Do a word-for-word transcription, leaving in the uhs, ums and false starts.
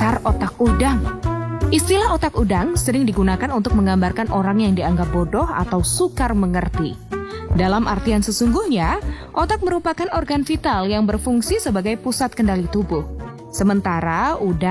dasar otak udang. Istilah otak udang sering digunakan untuk menggambarkan orang yang dianggap bodoh atau sukar mengerti. Dalam artian sesungguhnya, otak merupakan organ vital yang berfungsi sebagai pusat kendali tubuh. Sementara udang